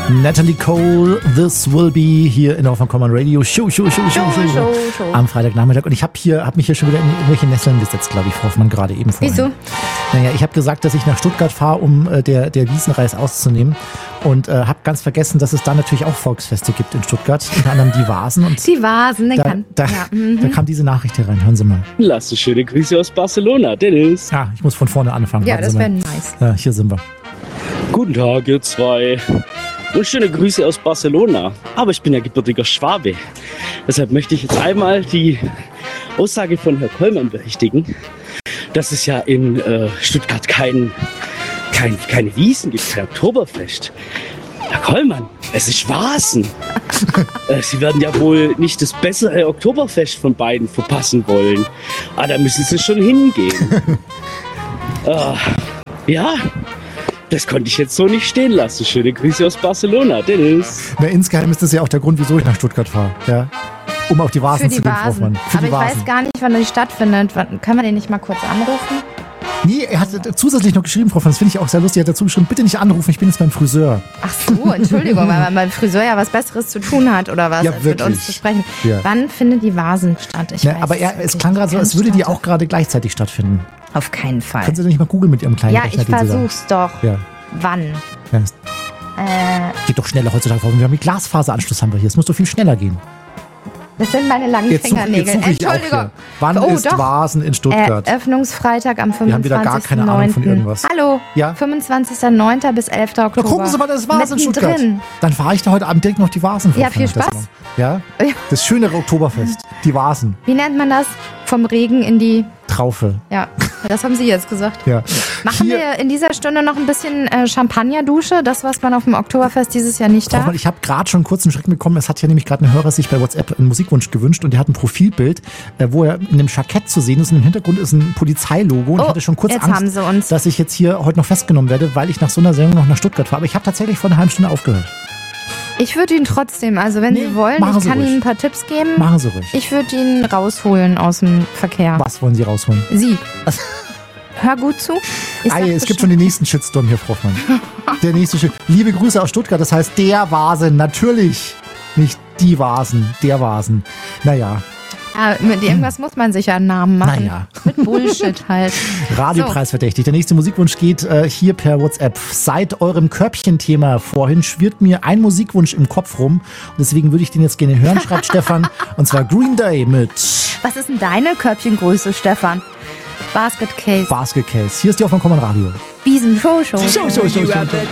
Natalie Cole, This Will Be, hier in der Auf Common Radio Show. Am Freitagnachmittag. Und ich habe mich hier schon wieder in irgendwelche Nesseln gesetzt, glaube ich, Frau Hoffmann, gerade eben vorhin. Wieso? Naja, ich habe gesagt, dass ich nach Stuttgart fahre, um der Wiesenreis auszunehmen. Und habe ganz vergessen, dass es da natürlich auch Volksfeste gibt in Stuttgart. Unter anderem die Vasen. Und die Vasen, da kam diese Nachricht hier rein. Hören Sie mal. Lass schöne Grüße aus Barcelona, Dennis. Ja, ich muss von vorne anfangen. Ja, das wäre nice. Ja, hier sind wir. Guten Tag, ihr zwei. Und schöne Grüße aus Barcelona. Aber ich bin ja gebürtiger Schwabe. Deshalb möchte ich jetzt einmal die Aussage von Herrn Kollmann berichtigen, dass es ja in Stuttgart keine Wiesn gibt, kein Oktoberfest. Herr Kollmann, es ist Vasen. Sie werden ja wohl nicht das bessere Oktoberfest von beiden verpassen wollen. Aber da müssen Sie schon hingehen. Ja, das konnte ich jetzt so nicht stehen lassen. Schöne Grüße aus Barcelona, Dennis. Na, insgeheim ist das ja auch der Grund, wieso ich nach Stuttgart fahre. Ja? Um auf die Vasen zu gehen, Frau Hoffmann. Aber ich weiß gar nicht, wann die stattfindet. Können wir den nicht mal kurz anrufen? Nee, er hat zusätzlich noch geschrieben, Frau Hoffmann, das finde ich auch sehr lustig, er hat dazu geschrieben, bitte nicht anrufen, ich bin jetzt beim Friseur. Ach so, Entschuldigung, weil man beim Friseur ja was Besseres zu tun hat oder was, ja, als mit uns zu sprechen. Ja. Wann findet die Vasen statt? Aber es klang gerade so, als würde die auch gerade gleichzeitig stattfinden. Auf keinen Fall. Können Sie denn nicht mal googeln mit Ihrem kleinen Rechner? Ja, ich versuch's doch. Ja. Wann? Ja. Geht doch schneller heutzutage. Wir haben die Glasfaseranschluss haben wir hier. Es muss doch viel schneller gehen. Das sind meine langen Fingernägel. Entschuldigung. Wann ist Vasen in Stuttgart? Eröffnungsfreitag am 25.09. Wir haben wieder gar keine Ahnung von irgendwas. Hallo, ja? 25.09. bis 11. Oktober. Na, gucken Sie mal, das ist Vasen in Stuttgart. Dann fahre ich da heute Abend direkt noch die Vasen. Ja, viel Spaß. Ja? Das schönere Oktoberfest, die Vasen. Wie nennt man das? Vom Regen in die Traufe. Ja, das haben Sie jetzt gesagt. Ja. Machen wir in dieser Stunde noch ein bisschen Champagnerdusche, das, was man auf dem Oktoberfest dieses Jahr nicht darf? Ich habe gerade schon einen kurzen Schreck bekommen. Es hat ja nämlich gerade ein Hörer sich bei WhatsApp einen Musikwunsch gewünscht und der hat ein Profilbild, wo er in einem Jackett zu sehen ist und im Hintergrund ist ein Polizeilogo. Und ich hatte schon kurz Angst, dass ich jetzt hier heute noch festgenommen werde, weil ich nach so einer Sendung noch nach Stuttgart fahre. Aber ich habe tatsächlich vor einer halben Stunde aufgehört. Ich würde ihn trotzdem, also wenn Sie wollen, ich kann Ihnen ein paar Tipps geben. Machen Sie ruhig. Ich würde ihn rausholen aus dem Verkehr. Was wollen Sie rausholen? Sie. Hör gut zu. Es gibt schon den nächsten Shitstorm hier, Frau Hoffmann. Der nächste Liebe Grüße aus Stuttgart, das heißt der Vasen, natürlich. Nicht die Vasen, der Vasen. Naja. Ja, mit irgendwas muss man sich ja einen Namen machen. Naja. Mit Bullshit halt. Radiopreisverdächtig. Der nächste Musikwunsch geht hier per WhatsApp. Seit eurem Körbchenthema vorhin schwirrt mir ein Musikwunsch im Kopf rum. Und deswegen würde ich den jetzt gerne hören, schreibt Stefan. Und zwar Green Day mit... Was ist denn deine Körbchengröße, Stefan? Basket Case. Basket Case. Hier ist die Auf Common Radio. Wiesen Show.